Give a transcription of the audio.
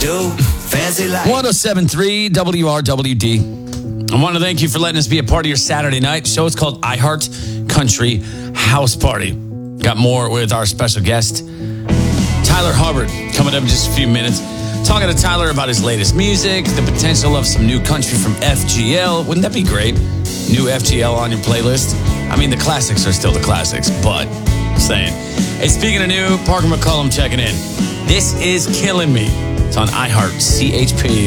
do. Fancy life. 107.3 WRWD. I want to thank you for letting us be a part of your Saturday night show. It's called iHeart Country House Party. Got more with our special guest, Tyler Hubbard, coming up in just a few minutes. Talking to Tyler about his latest music, the potential of some new country from FGL. Wouldn't that be great? New FGL on your playlist. I mean, the classics are still the classics, but I'm saying. Hey, speaking of new, Parker McCollum checking in. This is Killing Me. It's on iHeart CHP.